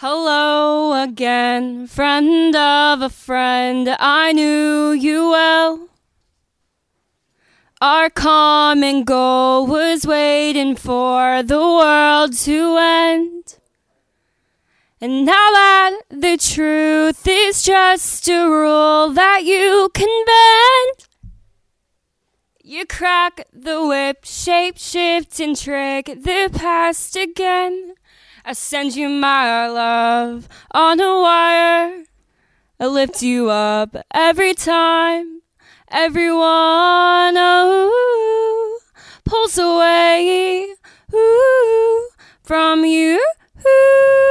Hello again, friend of a friend, I knew you well. Our common goal was waiting for the world to end. And now that the truth is just a rule that you can bend, you crack the whip, shape, shift, and trick the past again. I send you my love on a wire. I lift you up every time. Everyone pulls away from you.